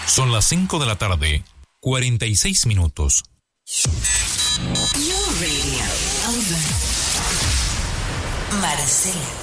Son las 5 de la tarde, 46 minutos. Your radio. Over. Marcela.